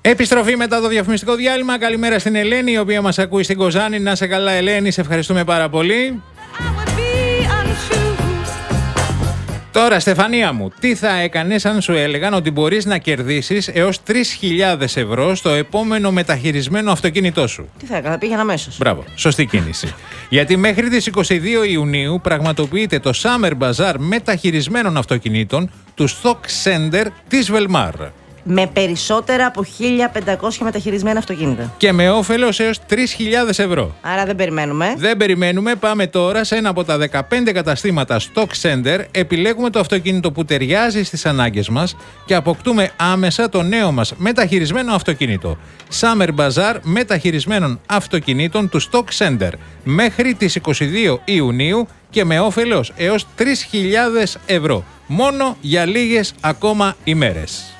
Επιστροφή μετά το διαφημιστικό διάλειμμα. Καλημέρα στην Ελένη, η οποία μας ακούει στην Κοζάνη. Να σε καλά, Ελένη, σε ευχαριστούμε πάρα πολύ. Τώρα, Στεφανία μου, τι θα έκανες αν σου έλεγαν ότι μπορείς να κερδίσεις έως 3.000 ευρώ στο επόμενο μεταχειρισμένο αυτοκίνητό σου? Τι θα έκανα, πήγαινα αμέσως. Μπράβο, σωστή κίνηση. Γιατί μέχρι τις 22 Ιουνίου πραγματοποιείται το Summer Bazaar μεταχειρισμένων αυτοκινήτων του Stock Center της Velmar. Με περισσότερα από 1.500 μεταχειρισμένα αυτοκίνητα. Και με όφελος έως 3.000 ευρώ. Άρα δεν περιμένουμε. Δεν περιμένουμε, πάμε τώρα σε ένα από τα 15 καταστήματα Stock Center, επιλέγουμε το αυτοκίνητο που ταιριάζει στις ανάγκες μας και αποκτούμε άμεσα το νέο μας μεταχειρισμένο αυτοκίνητο. Summer Bazaar μεταχειρισμένων αυτοκινήτων του Stock Center μέχρι τις 22 Ιουνίου και με όφελος έως 3.000 ευρώ. Μόνο για λίγες ακόμα ημέρες.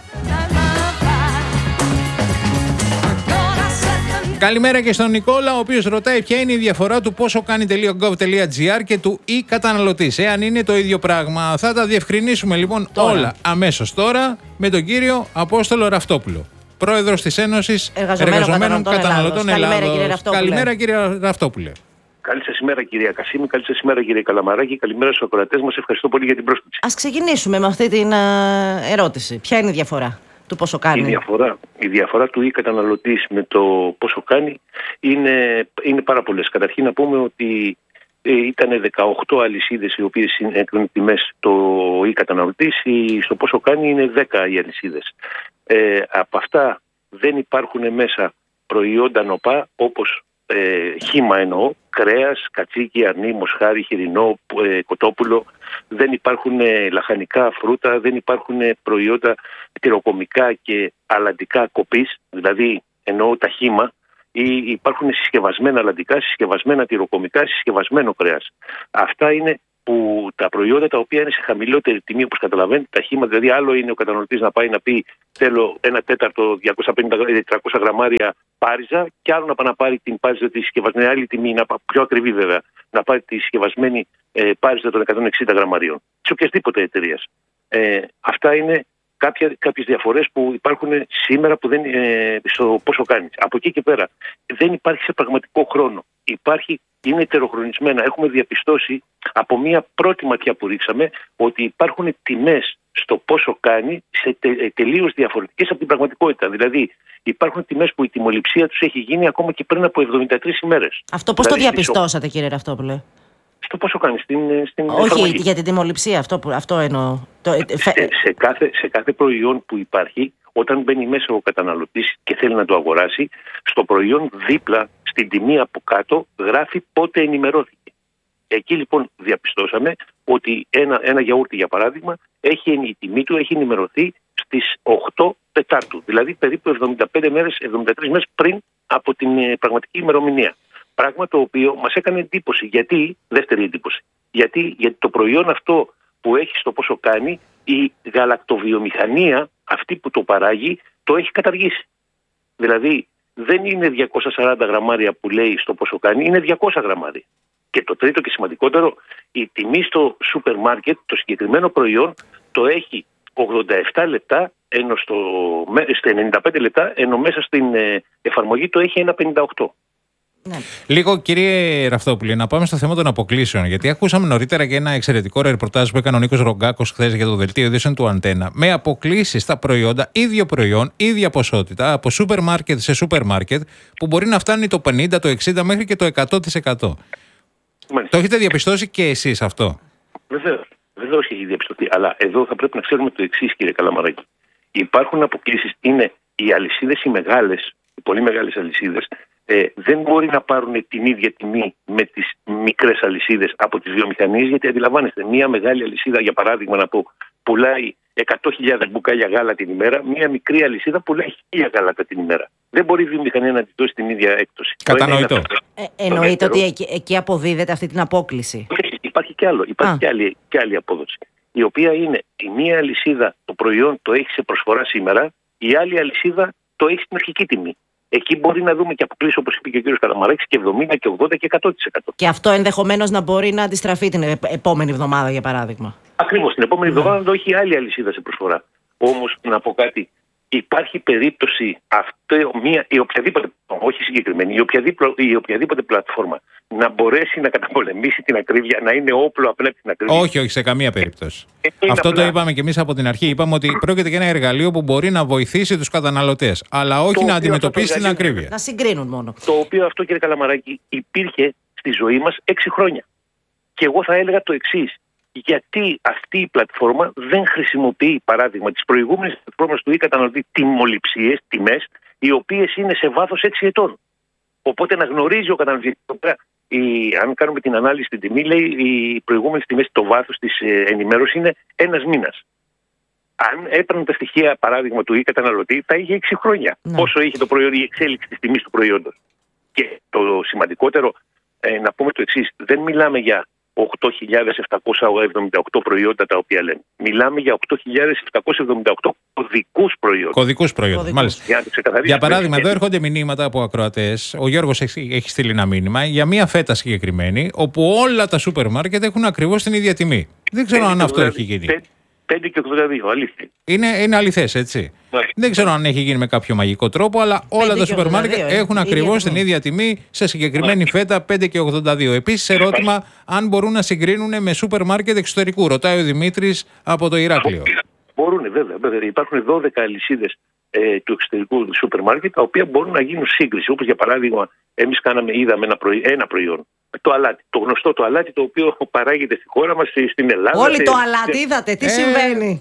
Καλημέρα και στον Νικόλα, ο οποίος ρωτάει ποια είναι η διαφορά του πόσο κάνει.gov.gr και του e-καταναλωτής. Εάν είναι το ίδιο πράγμα, θα τα διευκρινίσουμε λοιπόν όλα αμέσως τώρα με τον κύριο Απόστολο Ραφτόπουλο, πρόεδρος της Ένωσης Εργαζομένων Καταναλωτών Ελλάδος. Καλημέρα κύριε Ραφτόπουλε. Καλή σας ημέρα κυρία Κασίμη, καλή σας ημέρα κύριε Καλαμαράκη, καλημέρα στους ακροατές μας, ευχαριστώ πολύ για την πρόσκληση. Ας ξεκινήσουμε με αυτή την ερώτηση. Ποια είναι η διαφορά του πόσο κάνει? Η διαφορά του e-καταναλωτής με το πόσο κάνει είναι πάρα πολλές. Καταρχήν να πούμε ότι ήταν 18 αλυσίδες οι οποίες έκριναν τιμές το e-καταναλωτής, στο πόσο κάνει είναι 10 οι αλυσίδες. Από αυτά δεν υπάρχουν μέσα προϊόντα νοπά όπως χύμα εννοώ, κρέας, κατσίκι, αρνί, μοσχάρι, χοιρινό, κοτόπουλο. Δεν υπάρχουν λαχανικά, φρούτα, δεν υπάρχουν προϊόντα τυροκομικά και αλαντικά κοπής, δηλαδή εννοώ τα χύμα, ή υπάρχουν συσκευασμένα αλαντικά, συσκευασμένα τυροκομικά, συσκευασμένο κρέας. Αυτά είναι τα προϊόντα τα οποία είναι σε χαμηλότερη τιμή, όπως καταλαβαίνετε, τα χύμα. Δηλαδή, άλλο είναι ο καταναλωτής να πάει να πει θέλω 1/4 250-300 γραμμάρια πάριζα, και άλλο να πάει να πάρει την πάριζα τη συσκευασμένη, άλλη τιμή, πιο ακριβή βέβαια, να πάρει τη συσκευασμένη πάριζα των 160 γραμμαρίων. Σε οποιασδήποτε εταιρεία. Αυτά είναι κάποιες διαφορές που υπάρχουν σήμερα που δεν, στο πόσο κάνεις. Από εκεί και πέρα δεν υπάρχει σε πραγματικό χρόνο. Είναι ετεροχρονισμένα. Έχουμε διαπιστώσει από μία πρώτη ματιά που ρίξαμε ότι υπάρχουν τιμές στο πόσο κάνει σε τελείως διαφορετικές από την πραγματικότητα. Δηλαδή υπάρχουν τιμές που η τιμοληψία τους έχει γίνει ακόμα και πριν από 73 ημέρες. Αυτό πώς δηλαδή, το διαπιστώσατε κύριε Ραφτόπουλε? Στο πόσο κάνει στην Όχι, εφαρμογή. Για την τιμοληψία, αυτό εννοώ. Σε κάθε προϊόν που υπάρχει, όταν μπαίνει μέσα ο καταναλωτής και θέλει να το αγοράσει, στο προϊόν δίπλα, στην τιμή από κάτω, γράφει πότε ενημερώθηκε. Εκεί λοιπόν διαπιστώσαμε ότι ένα γιαούρτι, για παράδειγμα, η τιμή του έχει ενημερωθεί στις 8 Τετάρτου, δηλαδή περίπου 73 μέρες πριν από την πραγματική ημερομηνία. Πράγμα το οποίο μας έκανε εντύπωση. Δεύτερη εντύπωση. Γιατί το προϊόν αυτό που έχει στο πόσο κάνει, η γαλακτοβιομηχανία, αυτή που το παράγει, το έχει καταργήσει. Δηλαδή δεν είναι 240 γραμμάρια που λέει στο πόσο κάνει, είναι 200 γραμμάρια. Και το τρίτο και σημαντικότερο, η τιμή στο σούπερ μάρκετ, το συγκεκριμένο προϊόν, το έχει 87 λεπτά, ενώ στα 95 λεπτά, ενώ μέσα στην εφαρμογή το έχει 1,58. Ναι. Λίγο, κύριε Ραφτόπουλε, να πάμε στο θέμα των αποκλήσεων. Γιατί ακούσαμε νωρίτερα και ένα εξαιρετικό ρεπορτάζ που έκανε ο Νίκος Ρογκάκος χθες για το δελτίο ειδήσεων του Αντένα. Με αποκλήσεις στα προϊόντα, ίδιο προϊόν, ίδια ποσότητα, από σούπερ μάρκετ σε σούπερ μάρκετ, που μπορεί να φτάνει το 50, το 60 μέχρι και το 100%. Το έχετε διαπιστώσει και εσείς αυτό? Βεβαίως έχει διαπιστωθεί. Αλλά εδώ θα πρέπει να ξέρουμε το εξής, κύριε Καλαμαράκη. Υπάρχουν αποκλήσεις. Είναι οι αλυσίδες οι μεγάλες, οι πολύ μεγάλες αλυσίδες. Δεν μπορεί να πάρουν την ίδια τιμή με τις μικρές αλυσίδες από τις βιομηχανίες, γιατί αντιλαμβάνεστε, μια μεγάλη αλυσίδα, για παράδειγμα, να πω, πουλάει 100.000 μπουκάλια γάλα την ημέρα, μια μικρή αλυσίδα πουλάει 1.000 γάλατα την ημέρα. Δεν μπορεί η βιομηχανία να τη δώσει την ίδια έκπτωση. Κατανοητό. Εννοείται ότι εκεί αποδίδεται αυτή την απόκλιση. Υπάρχει και άλλο. Υπάρχει και άλλη απόδοση. Η οποία είναι η μία αλυσίδα το προϊόν το έχει σε προσφορά σήμερα, η άλλη αλυσίδα το έχει στην αρχική τιμή. Εκεί μπορεί να δούμε και αποκλήσεις, όπως είπε και ο κ. Καλαμαράκης, και 70 και 80 και 100%. Και αυτό ενδεχομένως να μπορεί να αντιστραφεί την επόμενη εβδομάδα, για παράδειγμα. Ακριβώς, την επόμενη εβδομάδα το έχει άλλη αλυσίδα σε προσφορά. Όμως, να πω κάτι, υπάρχει περίπτωση η οποιαδήποτε, όχι συγκεκριμένη, η οποιαδήποτε πλατφόρμα να μπορέσει να καταπολεμήσει την ακρίβεια, να είναι όπλο απέναντι στην ακρίβεια? Όχι, σε καμία περίπτωση. Αυτό το είπαμε και εμείς από την αρχή. Είπαμε ότι πρόκειται για ένα εργαλείο που μπορεί να βοηθήσει τους καταναλωτές, αλλά όχι να αντιμετωπίσει την ακρίβεια. Να συγκρίνουν μόνο. Το οποίο αυτό, κύριε Καλαμαράκη, υπήρχε στη ζωή μας 6 χρόνια. Και εγώ θα έλεγα το εξής. Γιατί αυτή η πλατφόρμα δεν χρησιμοποιεί, παράδειγμα, τις προηγούμενες πλατφόρμες του καταναλωτή τιμοληψίες, τιμές, οι οποίες είναι σε βάθος 6 ετών. Οπότε να γνωρίζει ο καταναλωτής. Αν κάνουμε την ανάλυση στην τιμή, λέει οι προηγούμενες τιμές, το βάθος της ενημέρωσης είναι 1 μήνας. Αν έπαιρνε τα στοιχεία, παράδειγμα, του καταναλωτή, τα είχε 6 χρόνια. Ναι. Όσο είχε το προϊόν, η εξέλιξη της τιμής του προϊόντος. Και το σημαντικότερο, να πούμε το εξής, δεν μιλάμε για 8.778 προϊόντα τα οποία λένε. Μιλάμε για 8.778 κωδικούς προϊόντων. Κωδικούς προϊόντων, μάλιστα. Για παράδειγμα, εδώ έρχονται μηνύματα από ακροατές. Ο Γιώργος έχει στείλει ένα μήνυμα για μια φέτα συγκεκριμένη, όπου όλα τα σούπερ μάρκετ έχουν ακριβώς την ίδια τιμή. Δεν ξέρω αν αυτό έχει γίνει. 5,82, αλήθεια. Είναι αληθές, έτσι. Δεν ξέρω αν έχει γίνει με κάποιο μαγικό τρόπο, αλλά όλα τα σούπερ μάρκετ έχουν ακριβώς την ίδια τιμή σε συγκεκριμένη φέτα 5,82. Επίσης, ερώτημα αν μπορούν να συγκρίνουν με σούπερ μάρκετ εξωτερικού. Ρωτάει ο Δημήτρης από το Ηράκλειο. Μπορούν, βέβαια. Υπάρχουν 12 αλυσίδες του εξωτερικού σούπερ μάρκετ, τα οποία μπορούν να γίνουν σύγκριση. Όπως για παράδειγμα, εμείς είδαμε ένα προϊόν. Το αλάτι. Το γνωστό το αλάτι, το οποίο παράγεται στη χώρα μας, στην Ελλάδα. Όλοι το αλάτι, είδατε τι συμβαίνει.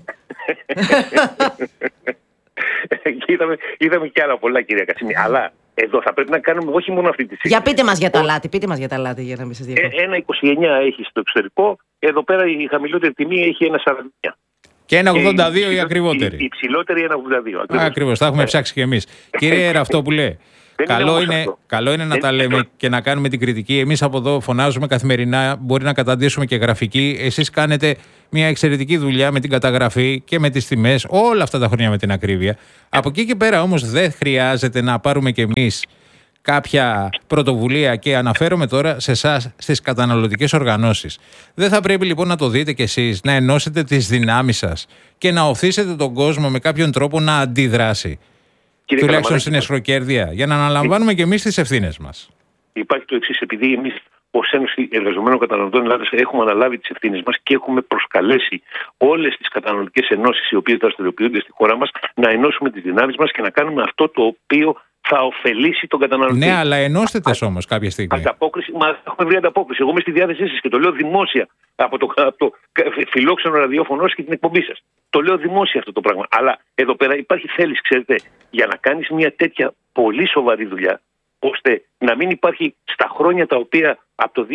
Είδαμε και άλλα πολλά, κυρία Κασίμη. Αλλά εδώ θα πρέπει να κάνουμε όχι μόνο αυτή τη σύγκριση. Για πείτε μας για το αλάτι, για να μην σας διακόψω. 1,29 έχει στο εξωτερικό. Εδώ πέρα η χαμηλότερη τιμή έχει 1,49. Και 1,82 η ακριβότερη. Η υψηλότερη 1,82. Ακριβώς, τα έχουμε ψάξει κι εμείς. Κύριε Ραφτόπουλε, καλό είναι να τα λέμε και να κάνουμε την κριτική. Εμείς από εδώ φωνάζουμε καθημερινά, μπορεί να καταντήσουμε και γραφική. Εσείς κάνετε μια εξαιρετική δουλειά με την καταγραφή και με τις τιμές όλα αυτά τα χρόνια με την ακρίβεια. Από εκεί και πέρα όμως δεν χρειάζεται να πάρουμε κι εμείς κάποια πρωτοβουλία, και αναφέρομαι τώρα σε εσάς, στις καταναλωτικές οργανώσεις. Δεν θα πρέπει λοιπόν να το δείτε κι εσείς, να ενώσετε τις δυνάμεις σας και να οθήσετε τον κόσμο με κάποιον τρόπο να αντιδράσει? Τουλάχιστον στην εσχροκέρδεια, για να αναλαμβάνουμε και εμείς τις ευθύνες μας. Υπάρχει το εξής, επειδή εμείς ως Ένωση Εργαζομένων Καταναλωτών Ελλάδας έχουμε αναλάβει τις ευθύνες μας και έχουμε προσκαλέσει όλες τις καταναλωτικές ενώσεις οι οποίες δραστηριοποιούνται στη χώρα μας να ενώσουμε τις δυνάμεις μας και να κάνουμε αυτό το οποίο θα ωφελήσει τον καταναλωτή. Ναι, αλλά ενώστε τες όμως κάποια στιγμή. Ανταπόκριση, έχουμε βρει ανταπόκριση. Εγώ είμαι στη διάθεσή σας και το λέω δημόσια από το φιλόξενο ραδιόφωνο και την εκπομπή σας. Το λέω δημόσια αυτό το πράγμα. Αλλά εδώ πέρα υπάρχει θέληση, ξέρετε, για να κάνεις μια τέτοια πολύ σοβαρή δουλειά, ώστε να μην υπάρχει στα χρόνια τα οποία από το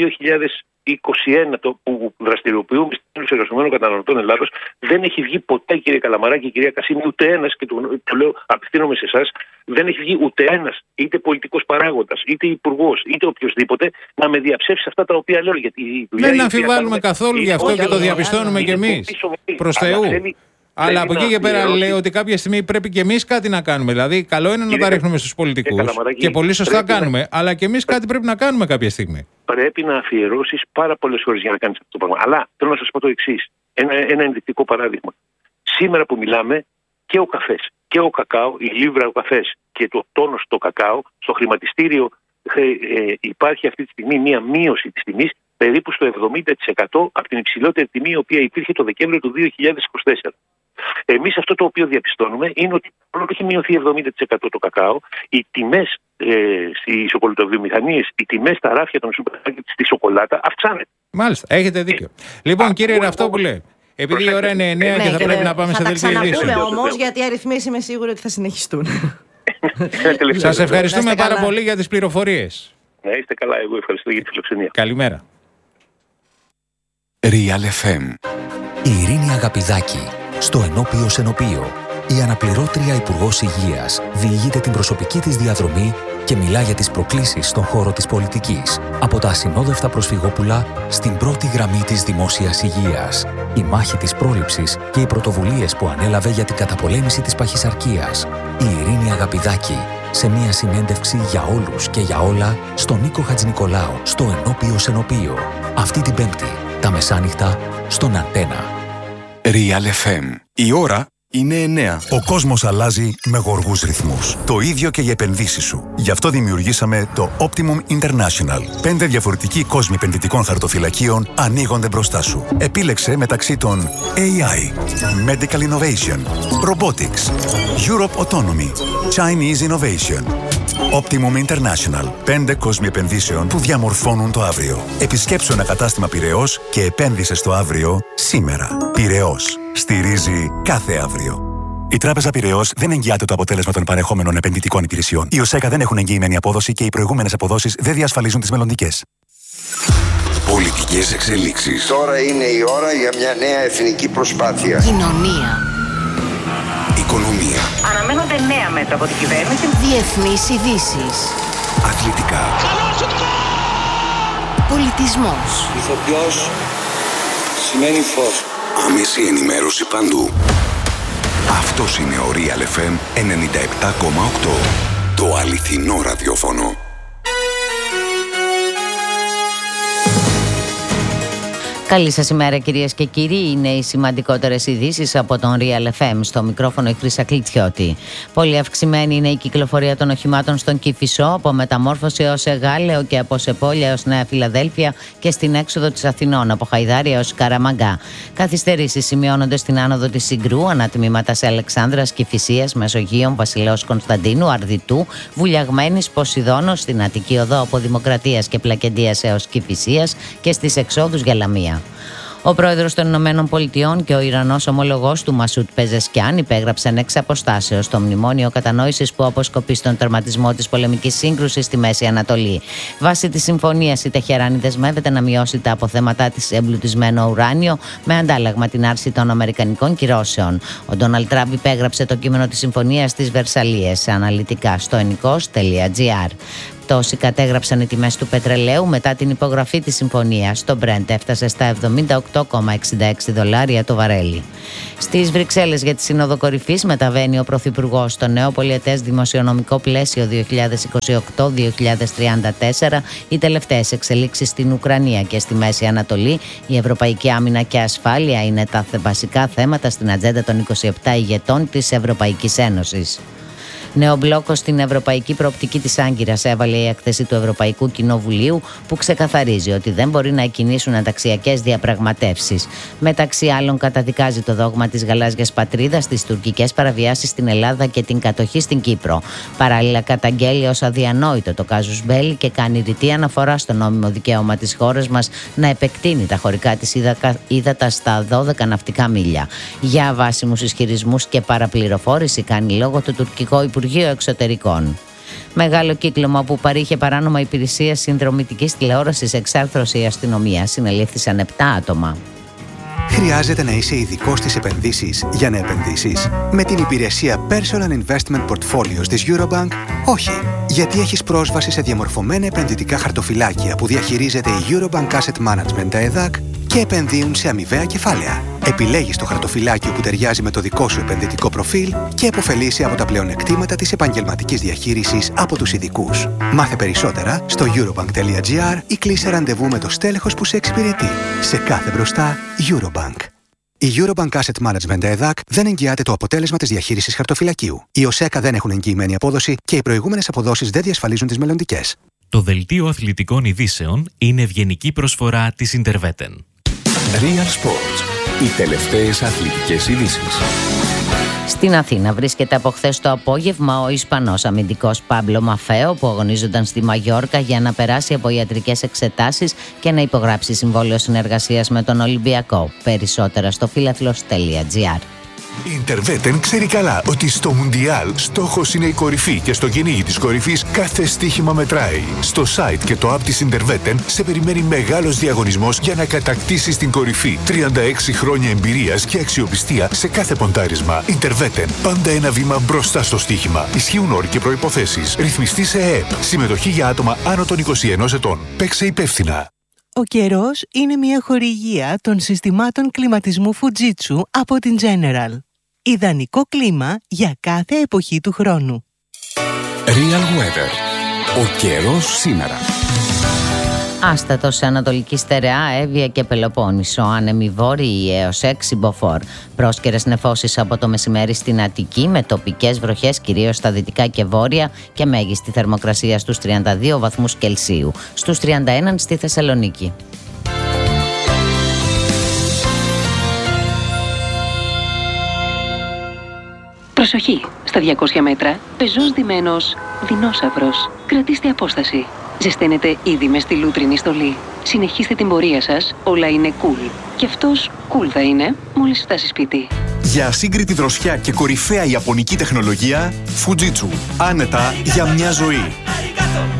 2021 που δραστηριοποιούμε στην Ένωση Εργαζομένων Καταναλωτών Ελλάδος, δεν έχει βγει ποτέ, κύριε Καλαμαράκη, κυρία Κασίμη, ούτε ένας, και το λέω, απευθύνομαι σε εσάς, δεν έχει βγει ούτε ένας, είτε πολιτικός παράγοντας, είτε υπουργός, είτε οποιοδήποτε, να με διαψεύσει αυτά τα οποία λέω. Γιατί δεν αμφιβάλλουμε καθόλου γι' αυτό και το διαπιστώνουμε κι εμείς. Προς Θεού. Αλλά από εκεί και πέρα λέω ότι κάποια στιγμή πρέπει και εμείς κάτι να κάνουμε. Δηλαδή, καλό είναι να τα ρίχνουμε στους πολιτικούς και πολύ σωστά κάνουμε, αλλά και εμείς κάτι πρέπει να κάνουμε κάποια στιγμή. Πρέπει να αφιερώσεις πάρα πολλές ώρες για να κάνεις αυτό το πράγμα. Αλλά θέλω να σας πω το εξής. Ένα ενδεικτικό παράδειγμα. Σήμερα που μιλάμε, και ο καφές και ο κακάο, η λίβρα ο καφές και το τόνος το κακάο, στο χρηματιστήριο υπάρχει αυτή τη στιγμή μία μείωση της τιμής περίπου στο 70% από την υψηλότερη τιμή η οποία υπήρχε το Δεκέμβριο του 2024. Εμείς αυτό το οποίο διαπιστώνουμε είναι ότι πρώτα έχει μειωθεί 70% το κακάο, οι τιμές στις σοκολατοβιομηχανίες, οι τιμές στα ράφια των σούπερ μάρκετ στη σοκολάτα αυξάνεται. Μάλιστα, έχετε δίκιο. Λοιπόν, κύριε Ραφτόπουλε, επειδή η ώρα είναι 9 και θα πρέπει να πάμε σε δελτίο ειδήσεων. Θα τα ξαναπούμε όμως, γιατί οι αριθμοί είμαι σίγουρη ότι θα συνεχιστούν. Σας ευχαριστούμε πάρα πολύ για τις πληροφορίες. Να είστε καλά, εγώ ευχαριστώ για τη φιλοξενία. Καλημέρα. Real FM. Η Ειρήνη Αγαπηδάκη, στο Ενώπιο Σενοπείο. Η αναπληρώτρια Υπουργός Υγείας διηγείται την προσωπική της διαδρομή και μιλά για τις προκλήσεις στον χώρο της πολιτικής. Από τα ασυνόδευτα προσφυγόπουλα στην πρώτη γραμμή της δημόσιας υγείας. Η μάχη της πρόληψης και οι πρωτοβουλίες που ανέλαβε για την καταπολέμηση της παχυσαρκίας. Η Ειρήνη Αγαπηδάκη, σε μια συνέντευξη για όλους και για όλα στον Νίκο Χατζηνικολάου, στο Ενώπιο Σενοπείο. Αυτή την Πέμπτη, τα μεσάνυχτα, στον Αντένα. Real FM. Η ώρα Είναι 9. Ο κόσμος αλλάζει με γοργούς ρυθμούς. Το ίδιο και οι επενδύσεις σου. Γι' αυτό δημιουργήσαμε το Optimum International. 5 διαφορετικοί κόσμοι επενδυτικών χαρτοφυλακίων ανοίγονται μπροστά σου. Επίλεξε μεταξύ των AI, Medical Innovation, Robotics, Europe Autonomy, Chinese Innovation. Optimum International. 5 κόσμοι επενδύσεων που διαμορφώνουν το αύριο. Επισκέψου ένα κατάστημα Πειραιώς και επένδυσε στο αύριο σήμερα. Πειραιώς. Στηρίζει κάθε αύριο. Η Τράπεζα Πειραιώς δεν εγγυάται το αποτέλεσμα των παρεχόμενων επενδυτικών υπηρεσιών. Οι ΟΣΕΚΑ δεν έχουν εγγυημένη απόδοση και οι προηγούμενες αποδόσεις δεν διασφαλίζουν τις μελλοντικές. Πολιτικές εξελίξεις. Τώρα είναι η ώρα για μια νέα εθνική προσπάθεια. Κοινωνία. Οικονομία. Αναμένονται νέα μέτρα από την κυβέρνηση. Διεθνείς ειδήσεις. Αθλητικά. Πολιτισμός. Ηθοποιός σημαίνει φως. Άμεση ενημέρωση παντού. Αυτός είναι ο Real FM 97,8. Το αληθινό ραδιόφωνο. Καλή σας ημέρα κυρίες και κύριοι, είναι οι σημαντικότερες ειδήσεις από τον Real FM. Στο μικρόφωνο η Χρύσα Κλιτσιώτη. Πολύ αυξημένη είναι η κυκλοφορία των οχημάτων στον Κηφισό, από Μεταμόρφωση έως Εγάλεο και από Σεπόλια έως Νέα Φιλαδέλφια και στην έξοδο της Αθηνών, από Χαϊδάρια έως Καραμαγκά. Καθυστερήσεις σημειώνονται στην άνοδο της Συγκρού, ανατμήματα σε Αλεξάνδρας, Κηφισίας, Μεσογείων, Βασιλέως Κωνσταντίνου, Αρδιτού, Βουλιαγμένης, Ποσειδώνος, στην Αττική Οδό από Δημοκρατίας και Πλακεντίας έως Κηφισίας και στις εξόδους για Λαμία. Ο πρόεδρος των Ηνωμένων Πολιτειών και ο Ιρανός ομολογός του Μασούτ Πεζεσκιάν υπέγραψαν εξ αποστάσεως το μνημόνιο κατανόησης που αποσκοπεί στον τερματισμό της πολεμικής σύγκρουσης στη Μέση Ανατολή. Βάσει της συμφωνίας, η Τεχεράνη δεσμεύεται να μειώσει τα αποθέματά της σε εμπλουτισμένο ουράνιο με αντάλλαγμα την άρση των αμερικανικών κυρώσεων. Ο Ντόναλντ Τραμπ υπέγραψε το κείμενο της συμφωνίας στις Βερσαλίες, αναλυτικά στο ennikos.gr. Τόσοι κατέγραψαν οι τιμές του πετρελαίου μετά την υπογραφή της συμφωνίας. Το Brent έφτασε στα $78,66 το βαρέλι. Στις Βρυξέλλες για τη Σύνοδο Κορυφής μεταβαίνει ο Πρωθυπουργός στο νέο πολιετές δημοσιονομικό πλαίσιο 2028-2034, οι τελευταίες εξελίξεις στην Ουκρανία και στη Μέση Ανατολή, η ευρωπαϊκή άμυνα και ασφάλεια είναι τα βασικά θέματα στην ατζέντα των 27 ηγετών της Ευρωπαϊκής Ένωσης. Νέο μπλόκο στην ευρωπαϊκή προοπτική της Άγκυρας έβαλε η έκθεση του Ευρωπαϊκού Κοινοβουλίου, που ξεκαθαρίζει ότι δεν μπορεί να εκκινήσουν ενταξιακές διαπραγματεύσεις. Μεταξύ άλλων, καταδικάζει το δόγμα της γαλάζιας πατρίδας, τις τουρκικές παραβιάσεις στην Ελλάδα και την κατοχή στην Κύπρο. Παράλληλα, καταγγέλει ως αδιανόητο το κάζους μπέλι και κάνει ρητή αναφορά στο νόμιμο δικαίωμα της χώρας μας να επεκτείνει τα χωρικά της ύδατα στα 12 ναυτικά μίλια. Για αβάσιμους ισχυρισμούς και παραπληροφόρηση κάνει λόγο το τουρκικό Υπουργείο Εξωτερικών. Μεγάλο κύκλωμα που παρήχε παράνομα υπηρεσία συνδρομητικής τηλεόρασης εξάρθρωσε η αστυνομία. Συνελήφθησαν 7 άτομα. Χρειάζεται να είσαι ειδικός στις επενδύσεις για να επενδύσεις? Με την υπηρεσία Personal Investment Portfolios της Eurobank, όχι. Γιατί έχεις πρόσβαση σε διαμορφωμένα επενδυτικά χαρτοφυλάκια που διαχειρίζεται η Eurobank Asset Management, τα ΕΔΑΚ, και επενδύουν σε αμοιβαία κεφάλαια. Επιλέγεις το χαρτοφυλάκιο που ταιριάζει με το δικό σου επενδυτικό προφίλ και επωφελείσαι από τα πλεονεκτήματα της επαγγελματικής διαχείρισης από τους ειδικούς. Μάθε περισσότερα στο eurobank.gr ή κλείσε ραντεβού με το στέλεχος που σε εξυπηρετεί. Σε κάθε μπροστά, Eurobank. Η Eurobank Asset Management ΕΔΑΚ δεν εγγυάται το αποτέλεσμα της διαχείρισης χαρτοφυλακίου. Οι ΟΣΕΚΑ δεν έχουν εγγυημένη απόδοση και οι προηγούμενες αποδόσεις δεν διασφαλίζουν τις μελλοντικές. Το δελτίο αθλητικών ειδήσεων είναι ευγενική προσφορά της Interveten. Real Sports. Οι τελευταίες αθλητικές ειδήσεις. Στην Αθήνα βρίσκεται από χθες το απόγευμα ο Ισπανός αμυντικός Πάμπλο Μαφέο, που αγωνίζονταν στη Μαγιόρκα για να περάσει από ιατρικές εξετάσεις και να υπογράψει συμβόλαιο συνεργασίας με τον Ολυμπιακό. Περισσότερα στο φιλαθλος.gr. Η Interveten ξέρει καλά ότι στο Μουντιάλ στόχος είναι η κορυφή και στο κυνήγι της κορυφής κάθε στοίχημα μετράει. Στο site και το app της Interveten σε περιμένει μεγάλος διαγωνισμός για να κατακτήσεις την κορυφή. 36 χρόνια εμπειρίας και αξιοπιστία σε κάθε ποντάρισμα. Interveten, πάντα ένα βήμα μπροστά στο στοίχημα. Ισχύουν όροι και προϋποθέσεις. Ρυθμιστή σε ΕΕΠ. Συμμετοχή για άτομα άνω των 21 ετών. Παίξε υπεύθυνα. Ο καιρός είναι μια χορηγία των συστημάτων κλιματισμού Fujitsu από την General. Ιδανικό κλίμα για κάθε εποχή του χρόνου. Real Weather. Ο καιρός σήμερα. Άστατος Ανατολική Στερεά, Εύβοια και Πελοπόννησο. Άνεμοι βόρειοι έως 6 μποφόρ. Πρόσκαιρες νεφώσεις από το μεσημέρι στην Αττική με τοπικές βροχές κυρίως στα δυτικά και βόρεια και μέγιστη θερμοκρασία στους 32 βαθμούς Κελσίου. Στους 31 στη Θεσσαλονίκη. Προσοχή! Στα 200 μέτρα, πεζός ντυμένος δεινόσαυρος. Κρατήστε απόσταση. Ζεσταίνετε ήδη μες στη λούτρινη στολή. Συνεχίστε την πορεία σας, όλα είναι cool. Και αυτός cool θα είναι μόλις φτάσει σπίτι. Για ασύγκριτη δροσιά και κορυφαία ιαπωνική τεχνολογία, Fujitsu. Άνετα για μια ζωή.